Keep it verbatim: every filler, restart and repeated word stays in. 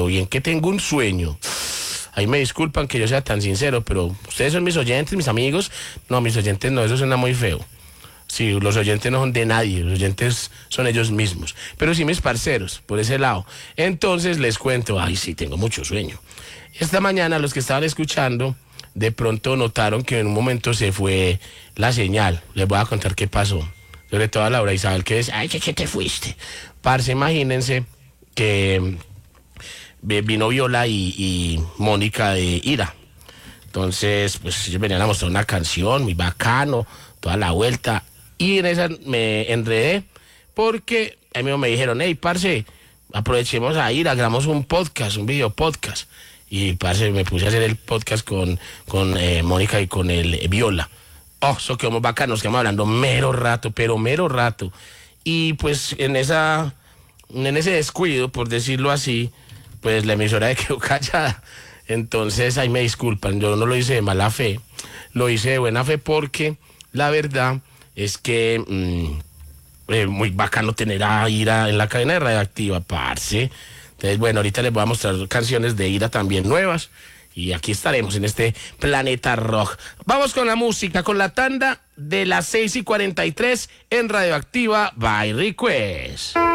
lo bien que tengo un sueño. Ahí me disculpan que yo sea tan sincero, pero ustedes son mis oyentes, mis amigos. No, mis oyentes no, eso suena muy feo. Sí, los oyentes no son de nadie, los oyentes son ellos mismos. Pero sí mis parceros, por ese lado. Entonces les cuento, ay sí, tengo mucho sueño. Esta mañana los que estaban escuchando, de pronto notaron que en un momento se fue la señal. Les voy a contar qué pasó. Sobre todo a Laura Isabel, que es, ay, ¿qué, qué te fuiste? Parce, imagínense que vino Viola y, y Mónica de Ira. Entonces, pues ellos venían a mostrar una canción muy bacano, toda la vuelta. Y en esa me enredé porque a mí me dijeron, hey, parce, aprovechemos a ir, hagamos un podcast, un video podcast. Y parce, me puse a hacer el podcast con, con eh, Mónica y con el eh, Viola. Oh, eso quedó muy bacano, nos quedamos hablando mero rato, pero mero rato. Y pues en esa, en ese descuido, por decirlo así, pues la emisora quedó callada. Entonces, ahí me disculpan, yo no lo hice de mala fe, lo hice de buena fe porque la verdad es que mmm, eh, muy bacano tener a Ira en la cadena de Radioactiva, parce. Entonces, bueno, ahorita les voy a mostrar canciones de Ira también nuevas y aquí estaremos en este Planeta Rock. Vamos con la música, con la tanda de las seis y cuarenta y tres en Radioactiva by Request.